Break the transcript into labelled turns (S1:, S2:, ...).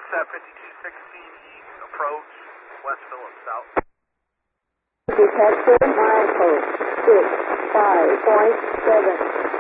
S1: Inmarsat 5216 East, approach, West Phillips, south.
S2: Detected milepost 6, 5.7.